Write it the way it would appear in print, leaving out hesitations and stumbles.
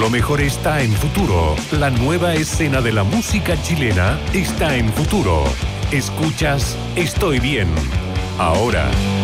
lo mejor está en Futuro. La nueva escena de la música chilena está en Futuro. Escuchas Estoy Bien. Ahora.